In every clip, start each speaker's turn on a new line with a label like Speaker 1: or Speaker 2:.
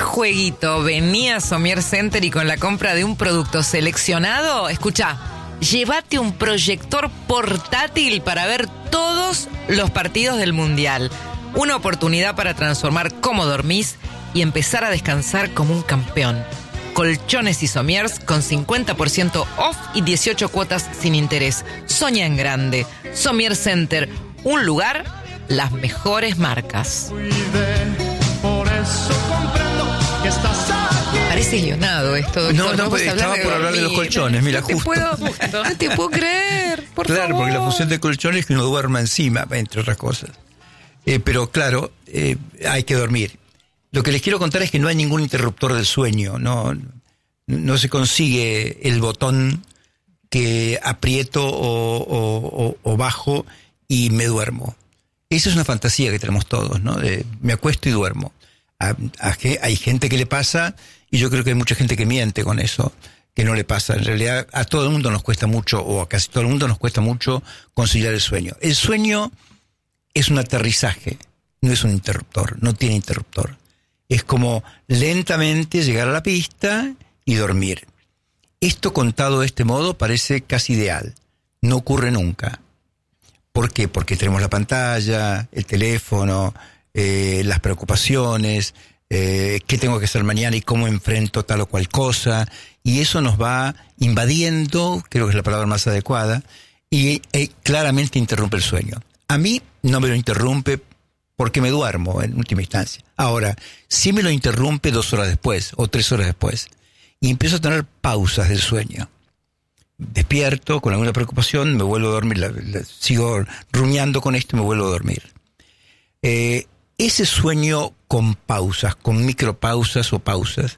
Speaker 1: jueguito, vení a Somier Center y con la compra de un producto seleccionado, escuchá, llévate un proyector portátil para ver todos los partidos del Mundial. Una oportunidad para transformar cómo dormís y empezar a descansar como un campeón. Colchones y somiers con 50% off y 18 cuotas sin interés. Soña en grande. Somier Center, un lugar, las mejores marcas. Parece guionado esto, doctor.
Speaker 2: No, estaba por hablar de los colchones, mira, justo.
Speaker 1: No te puedo creer, por favor.
Speaker 2: Claro, porque la función de colchones es que uno duerma encima, entre otras cosas. Pero claro, hay que dormir. Lo que les quiero contar es que no hay ningún interruptor del sueño, no se consigue el botón que aprieto o bajo y me duermo. Esa es una fantasía que tenemos todos, ¿no? Me acuesto y duermo. Hay gente que le pasa, y yo creo que hay mucha gente que miente con eso, que no le pasa. En realidad a todo el mundo nos cuesta mucho, o a casi todo el mundo nos cuesta mucho conciliar el sueño. El sueño es un aterrizaje, no es un interruptor, no tiene interruptor. Es como lentamente llegar a la pista y dormir. Esto contado de este modo parece casi ideal. No ocurre nunca. ¿Por qué? Porque tenemos la pantalla, el teléfono, las preocupaciones, qué tengo que hacer mañana y cómo enfrento tal o cual cosa. Y eso nos va invadiendo, creo que es la palabra más adecuada, y claramente interrumpe el sueño. A mí no me lo interrumpe porque me duermo en última instancia. Ahora, sí me lo interrumpe 2 horas después o 3 horas después. Y empiezo a tener pausas del sueño. Despierto con alguna preocupación, me vuelvo a dormir, sigo rumiando con esto y me vuelvo a dormir. Ese sueño con pausas, con micropausas o pausas,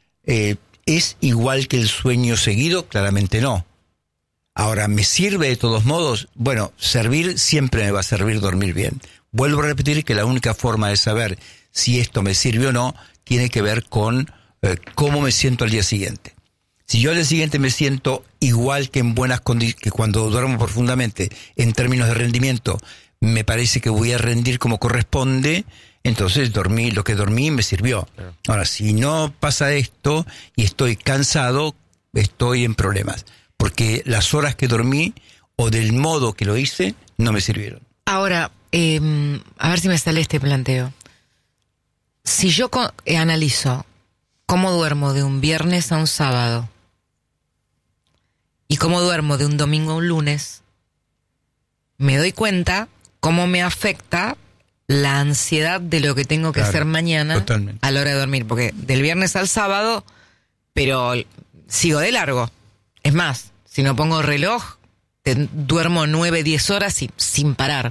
Speaker 2: ¿es igual que el sueño seguido? Claramente no. Ahora, ¿me sirve de todos modos? Bueno, servir siempre me va a servir dormir bien. Vuelvo a repetir que la única forma de saber si esto me sirve o no tiene que ver con cómo me siento al día siguiente. Si yo al día siguiente me siento igual que en buenas condiciones, que cuando duermo profundamente, en términos de rendimiento, me parece que voy a rendir como corresponde, entonces lo que dormí me sirvió. Claro. Ahora, si no pasa esto y estoy cansado, estoy en problemas. Porque las horas que dormí o del modo que lo hice no me sirvieron.
Speaker 1: Ahora, a ver si me sale este planteo. Si yo analizo cómo duermo de un viernes a un sábado y cómo duermo de un domingo a un lunes, me doy cuenta cómo me afecta la ansiedad de lo que tengo que hacer mañana totalmente a la hora de dormir. Porque del viernes al sábado, pero sigo de largo. Es más, si no pongo reloj, duermo 9-10 horas sin parar.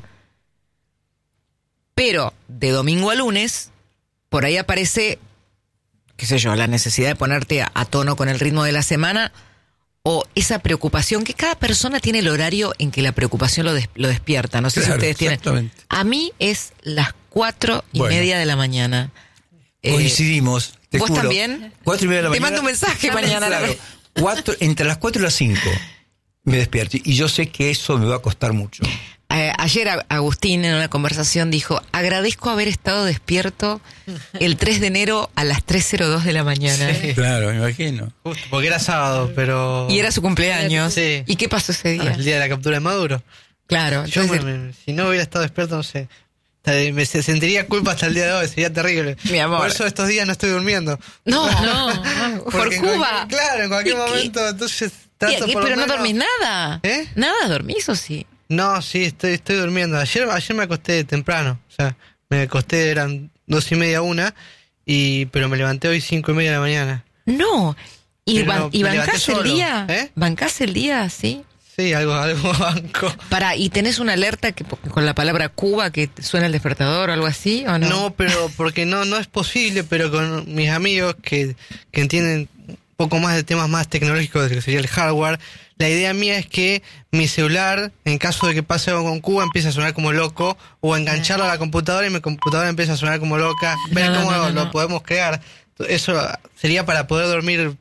Speaker 1: Pero de domingo a lunes, por ahí aparece, qué sé yo, la necesidad de ponerte a tono con el ritmo de la semana, o esa preocupación, que cada persona tiene el horario en que la preocupación lo despierta. No sé si ustedes tienen. A mí es las 4:30 de la mañana.
Speaker 2: Coincidimos, te
Speaker 1: ¿Vos
Speaker 2: juro.
Speaker 1: también?
Speaker 2: 4:30 de la mañana.
Speaker 1: Te mando un mensaje mañana.
Speaker 2: Claro, entre las 4 y las 5 me despierto. Y yo sé que eso me va a costar mucho.
Speaker 1: Ayer Agustín en una conversación dijo: agradezco haber estado despierto el 3 de enero a las 3:02 de la mañana.
Speaker 2: Sí, claro, me imagino.
Speaker 3: Justo, porque era sábado, pero...
Speaker 1: Y era su cumpleaños.
Speaker 3: Sí.
Speaker 1: ¿Y qué pasó ese día?
Speaker 3: El día de la captura de Maduro.
Speaker 1: Claro.
Speaker 3: Yo si no hubiera estado despierto, no sé, me sentiría culpa hasta el día de hoy, sería terrible.
Speaker 1: Mi amor.
Speaker 3: Por eso estos días no estoy durmiendo.
Speaker 1: No, por Cuba.
Speaker 3: Claro, en cualquier momento, entonces...
Speaker 1: Pero no dormís nada.
Speaker 3: ¿Eh?
Speaker 1: ¿Nada dormís o sí?
Speaker 3: No, sí, estoy durmiendo. Ayer me acosté temprano. O sea, me acosté, eran 2:30, 1, pero me levanté hoy 5:30 de la mañana.
Speaker 1: No. ¿Y bancás el día?
Speaker 3: ¿Eh?
Speaker 1: ¿Bancás el día, sí?
Speaker 3: Sí, algo banco.
Speaker 1: ¿Y tenés una alerta que con la palabra Cuba que suena el despertador o algo así, o no?
Speaker 3: No, pero porque no es posible, pero con mis amigos que entienden un poco más de temas más tecnológicos, de lo que sería el hardware, la idea mía es que mi celular, en caso de que pase algo con Cuba, empiece a sonar como loco, o engancharlo a la computadora y mi computadora empieza a sonar como loca. Ver cómo lo podemos crear. Eso sería para poder dormir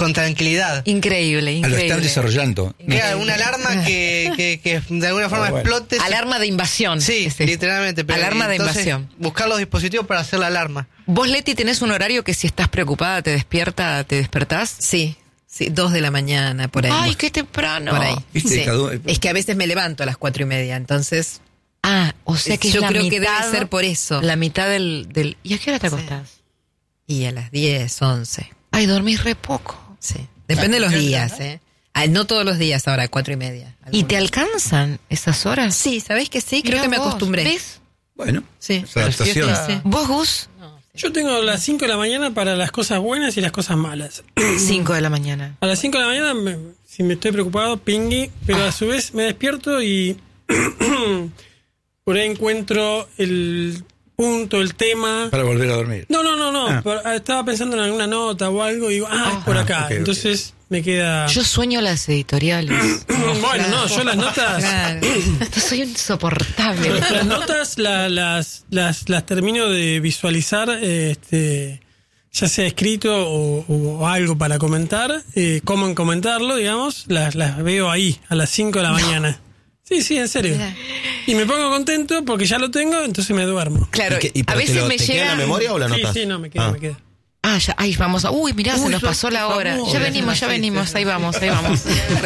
Speaker 3: con tranquilidad.
Speaker 1: Increíble,
Speaker 2: Lo
Speaker 1: increíble.
Speaker 2: están desarrollando.
Speaker 3: Claro, una alarma que de alguna forma
Speaker 2: Bueno.
Speaker 3: explote.
Speaker 1: Alarma de invasión.
Speaker 3: Sí,
Speaker 1: es esto.
Speaker 3: literalmente. Pero
Speaker 1: Alarma de
Speaker 3: entonces,
Speaker 1: invasión.
Speaker 3: Buscar los dispositivos para hacer la alarma.
Speaker 1: Vos, Leti, tenés un horario que si estás preocupada te despierta, te despertás.
Speaker 4: Sí, 2 de la mañana, por ahí.
Speaker 1: Ay, qué temprano.
Speaker 4: Por ahí.
Speaker 2: ¿Viste?
Speaker 4: Sí.
Speaker 2: Es
Speaker 4: que a veces me levanto a las 4:30, entonces
Speaker 1: Ah, o sea que
Speaker 4: yo
Speaker 1: es la
Speaker 4: creo que
Speaker 1: mitad,
Speaker 4: debe ser por eso.
Speaker 1: La mitad del... ¿Y a qué hora te
Speaker 4: Sí.
Speaker 1: acostás?
Speaker 4: Y a las 10, 11.
Speaker 1: Ay, dormís re poco.
Speaker 4: Sí. Depende de los días, ¿eh? No todos los días ahora, 4:30.
Speaker 1: ¿Y te alcanzan esas horas?
Speaker 4: Sí, ¿sabés que sí? Creo
Speaker 1: Mirá
Speaker 4: que me
Speaker 1: vos,
Speaker 4: acostumbré.
Speaker 1: ¿Ves?
Speaker 2: Bueno,
Speaker 4: Sí.
Speaker 2: es adaptación.
Speaker 4: Sí, sí.
Speaker 1: ¿Vos, Gus?
Speaker 5: Yo tengo las 5 de la mañana para las cosas buenas y las cosas malas.
Speaker 1: 5 de la mañana.
Speaker 5: A las 5 de la mañana, si me estoy preocupado, pingui, pero a su vez me despierto y por ahí encuentro el punto, el tema.
Speaker 2: Para volver a dormir.
Speaker 5: No.
Speaker 2: Ah.
Speaker 5: Estaba pensando en alguna nota o algo y digo, es por acá.
Speaker 2: ok.
Speaker 5: Entonces me queda...
Speaker 1: Yo sueño las editoriales.
Speaker 5: Bueno, no, yo las notas...
Speaker 4: Claro.
Speaker 1: Soy insoportable.
Speaker 5: Las notas las termino de visualizar, ya sea escrito o algo para comentar, cómo comentarlo, digamos, las veo ahí a las 5 de la mañana. Sí, en serio.
Speaker 4: Mirá.
Speaker 5: Y me pongo contento porque ya lo tengo, entonces me duermo.
Speaker 1: Claro,
Speaker 6: ¿Y
Speaker 1: a
Speaker 6: pero
Speaker 1: veces me
Speaker 6: te queda en la
Speaker 1: llega...
Speaker 6: memoria o la
Speaker 5: Sí,
Speaker 6: notas?
Speaker 5: sí, no, me queda.
Speaker 1: Ah, ya, ay, vamos a... Uy, mirá, se
Speaker 2: Uy,
Speaker 1: nos pasó la
Speaker 2: por
Speaker 1: hora.
Speaker 2: favor.
Speaker 1: Ya venimos, ahí vamos.